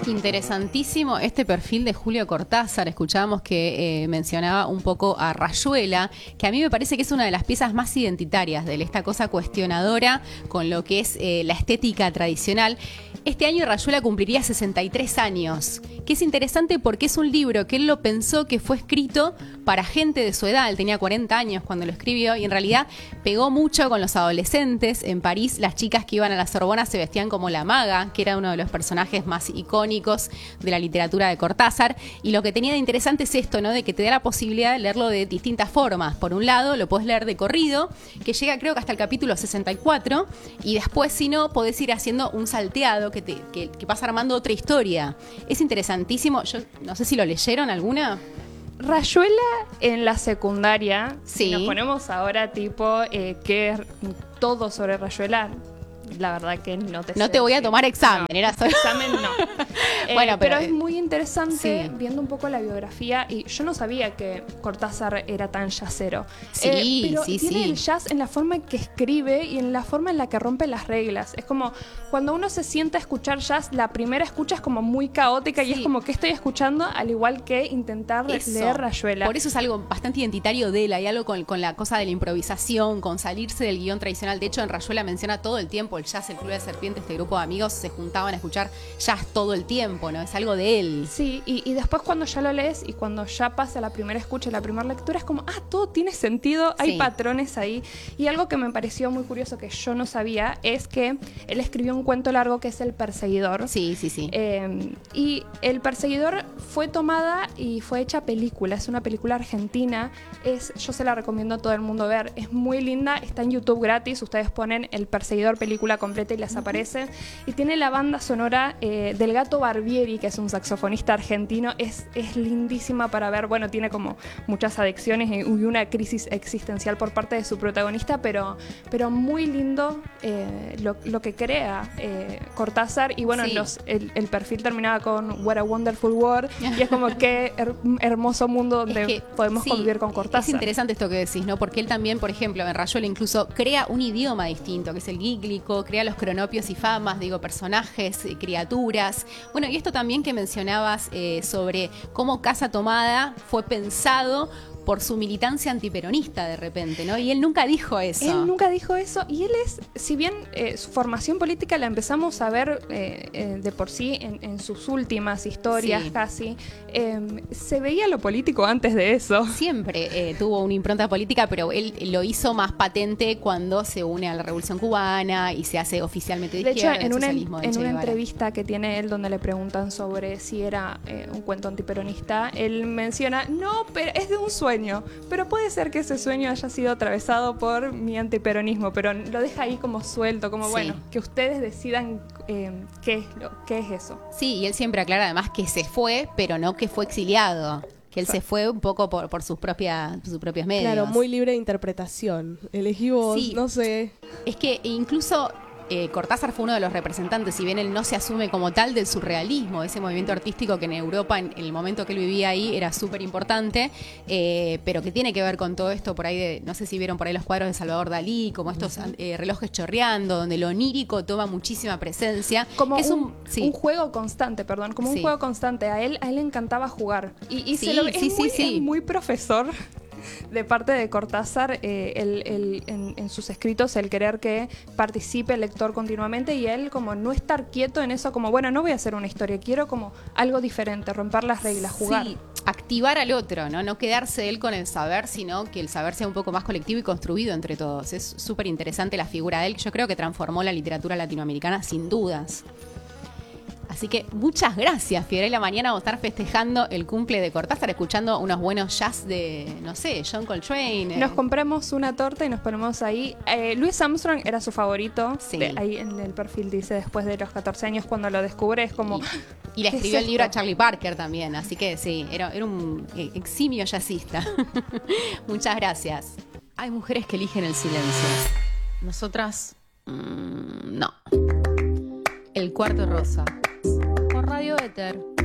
Interesantísimo este perfil de Julio Cortázar. Escuchábamos que mencionaba un poco a Rayuela, que a mí me parece que es una de las piezas más identitarias de esta cosa cuestionadora con lo que es la estética tradicional. Este año Rayuela cumpliría 63 años, que es interesante porque es un libro que él lo pensó que fue escrito para gente de su edad. Él tenía 40 años cuando lo escribió y en realidad pegó mucho con los adolescentes. En París las chicas que iban a la Sorbona se vestían como la maga, que era uno de los personajes más icónicos de la literatura de Cortázar. Y lo que tenía de interesante es esto, ¿no? De que te da la posibilidad de leerlo de distintas formas. Por un lado, lo podés leer de corrido, que llega creo que hasta el capítulo 64, y después, si no, podés ir haciendo un salteado que vas armando otra historia. Es interesantísimo. Yo no sé si lo leyeron alguna. Rayuela en la secundaria, sí. Si nos ponemos ahora tipo que es todo sobre Rayuela, la verdad que no te sé. No te voy a tomar examen, no, era solo... examen no. Bueno, pero es muy interesante sí. Viendo un poco la biografía, y yo no sabía que Cortázar era tan jazzero. Sí, pero sí, tiene sí. el jazz en la forma en que escribe y en la forma en la que rompe las reglas. Es como cuando uno se sienta a escuchar jazz, la primera escucha es como muy caótica, sí. Y es como que estoy escuchando, al igual que intentar leer Rayuela. Por eso es algo bastante identitario de él. Hay algo con la cosa de la improvisación, con salirse del guión tradicional. De hecho, en Rayuela menciona todo el tiempo el jazz, el Club de Serpientes, este grupo de amigos se juntaban a escuchar jazz todo el tiempo, ¿no? Es algo de él. Sí, y después cuando ya lo lees y cuando ya pasa la primera escucha y la primera lectura, es como, todo tiene sentido, hay patrones ahí. Y algo que me pareció muy curioso que yo no sabía es que él escribió un cuento largo que es El Perseguidor. Sí. Y El Perseguidor fue tomada y fue hecha película, es una película argentina, yo se la recomiendo a todo el mundo ver, es muy linda, está en YouTube gratis, ustedes ponen El Perseguidor película completa y les aparece, y tiene la banda sonora del Gato Barbieri, que es un saxofonista argentino, es lindísima para ver. Bueno, tiene como muchas adicciones y una crisis existencial por parte de su protagonista, pero muy lindo lo que crea Cortázar. Y bueno, sí. el perfil terminaba con What a Wonderful World, y es como que hermoso mundo donde podemos convivir con Cortázar. Es interesante esto que decís, ¿no? Porque él también, por ejemplo, en Rayuela incluso crea un idioma distinto, que es el gíglico, crea los cronopios y famas, personajes, criaturas. Bueno, y esto también que mencionabas sobre cómo Casa Tomada fue pensado por su militancia antiperonista de repente, ¿no? Y él nunca dijo eso. Y él es, si bien su formación política la empezamos a ver de por sí en sus últimas historias casi, se veía lo político antes de eso. Siempre tuvo una impronta política, pero él lo hizo más patente cuando se une a la Revolución Cubana y se hace oficialmente de izquierda. De hecho, en una entrevista que tiene él donde le preguntan sobre si era un cuento antiperonista, él menciona, no, pero es de un sueño. Pero puede ser que ese sueño haya sido atravesado por mi antiperonismo, pero lo deja ahí como suelto, como bueno, que ustedes decidan qué es eso. Sí, y él siempre aclara además que se fue, pero no que fue exiliado. Que él se fue un poco por sus propios medios. Claro, muy libre de interpretación. Elegí vos, no sé. Es que incluso Cortázar fue uno de los representantes, si bien él no se asume como tal, del surrealismo, de ese movimiento artístico que en Europa, en el momento que él vivía ahí, era súper importante, pero que tiene que ver con todo esto por ahí no sé si vieron por ahí los cuadros de Salvador Dalí, como estos relojes chorreando, donde lo onírico toma muchísima presencia. Como es un juego constante, un juego constante. A él le encantaba jugar. Es muy profesor de parte de Cortázar, en sus escritos, el querer que participe el lector continuamente, y él como no estar quieto en eso, como bueno, no voy a hacer una historia, quiero como algo diferente, romper las reglas, jugar. Sí, activar al otro, no quedarse él con el saber, sino que el saber sea un poco más colectivo y construido entre todos. Es súper interesante la figura de él, que yo creo que transformó la literatura latinoamericana sin dudas. Así que muchas gracias, Fiorella. Mañana vamos a estar festejando el cumple de Cortázar, escuchando unos buenos jazz de, no sé, John Coltrane. Nos compramos una torta y nos ponemos ahí. Louis Armstrong era su favorito. Sí. Ahí en el perfil dice, después de los 14 años, cuando lo descubre, es como... Y le escribió el libro a Charlie Parker también, así que sí, era un eximio jazzista. Muchas gracias. Hay mujeres que eligen el silencio. Nosotras, no. El Cuarto Rosa. Por Radio Éter.